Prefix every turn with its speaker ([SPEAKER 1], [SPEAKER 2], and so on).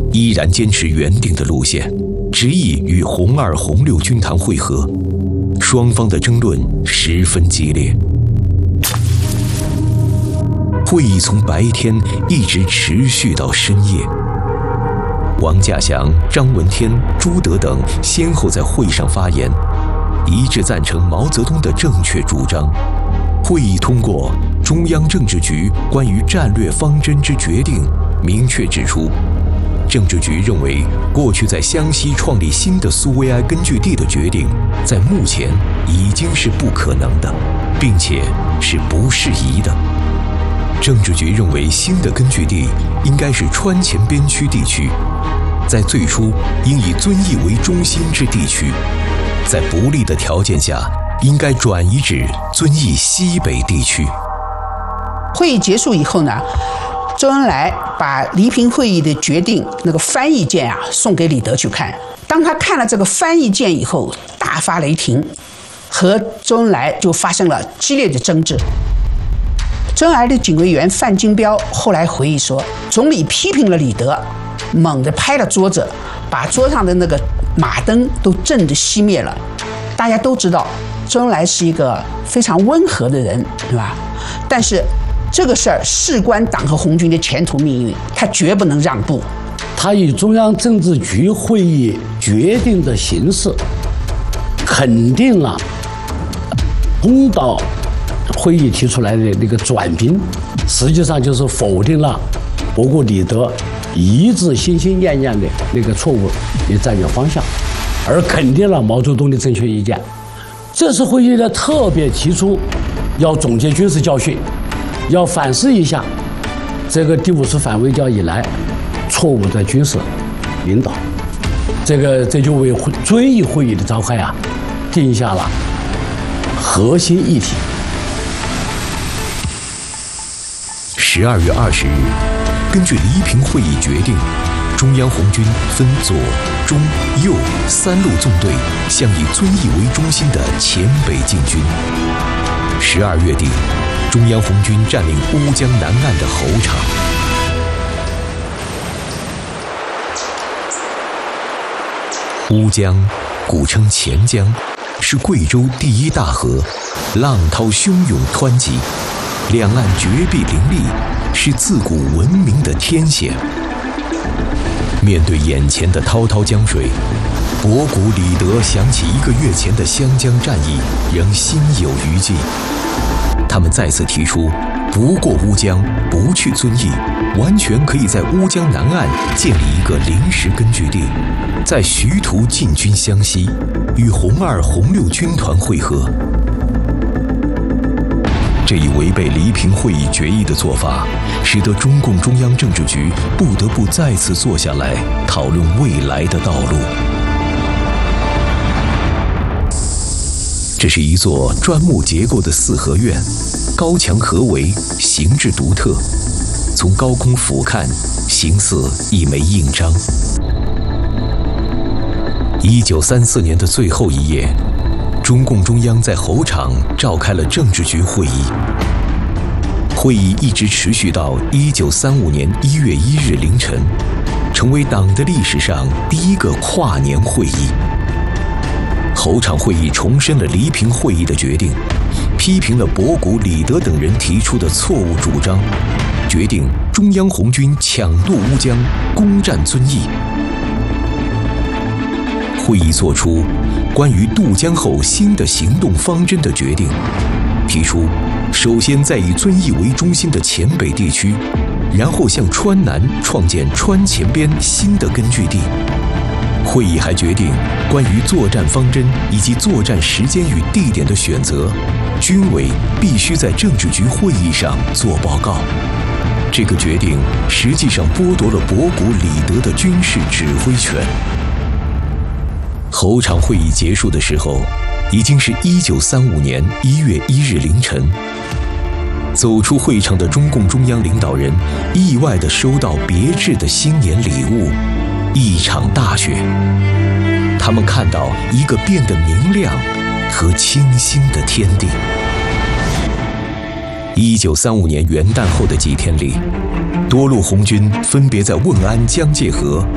[SPEAKER 1] 依然坚持原定的路线，执意与红二、红六军团会合。双方的争论十分激烈。会议从白天一直持续到深夜。王稼祥、张闻天、朱德等先后在会上发言，一致赞成毛泽东的正确主张。会议通过中央政治局关于战略方针之决定，明确指出，政治局认为过去在湘西创立新的苏维埃根据地的决定，在目前已经是不可能的，并且是不适宜的。政治局认为新的根据地应该是川黔边区地区，在最初应以遵义为中心之地区，在不利的条件下应该转移至遵义西北地区。
[SPEAKER 2] 会议结束以后呢，周恩来把黎平会议的决定那个翻译件送给李德去看。当他看了这个翻译件以后，大发雷霆，和周恩来就发生了激烈的争执。周恩来的警卫员范金彪后来回忆说，总理批评了李德，猛地拍了桌子，把桌上的那个马灯都震得熄灭了。大家都知道，周恩来是一个非常温和的人，对吧？但是这个事儿事关党和红军的前途命运，他绝不能让步。
[SPEAKER 3] 他以中央政治局会议决定的形式，肯定了公道会议提出来的那个转兵，实际上就是否定了包括李德一致心心念念的那个错误的战略方向，而肯定了毛泽东的正确意见。这次会议呢，特别提出要总结军事教训，要反思一下这个第5次反围剿以来错误的军事领导。这就为遵义会议的召开定下了核心议题。
[SPEAKER 1] 12月20日，根据黎平会议决定，中央红军分左、中、右3路纵队向以遵义为中心的黔北进军。12月底，中央红军占领乌江南岸的侯场。乌江，古称钱江，是贵州第一大河，浪涛汹涌湍急，两岸绝壁林立，是自古闻名的天险。面对眼前的滔滔江水，博古李德想起1个月前的湘江战役，仍心有余悸。他们再次提出，不过乌江，不去遵义，完全可以在乌江南岸建立一个临时根据地，在徐图进军湘西，与红二、红六军团会合。这一违背黎平会议决议的做法，使得中共中央政治局不得不再次坐下来讨论未来的道路。这是一座砖木结构的4合院，高墙合围，形制独特。从高空俯瞰，形似一枚印章。1934年的最后一夜，中共中央在侯场召开了政治局会议。会议一直持续到1935年1月1日凌晨，成为党的历史上第1个跨年会议。侯场会议重申了黎平会议的决定，批评了博古、李德等人提出的错误主张，决定中央红军抢渡乌江，攻占遵义。会议作出关于渡江后新的行动方针的决定，提出首先在以遵义为中心的黔北地区，然后向川南创建川黔边新的根据地。会议还决定关于作战方针以及作战时间与地点的选择，军委必须在政治局会议上做报告。这个决定实际上剥夺了博古、李德的军事指挥权。侯场会议结束的时候，已经是1935年1月1日凌晨。走出会场的中共中央领导人意外地收到别致的新年礼物——一场大雪。他们看到一个变得明亮和清新的天地。1935年元旦后的几天里，多路红军分别在汶安、江界河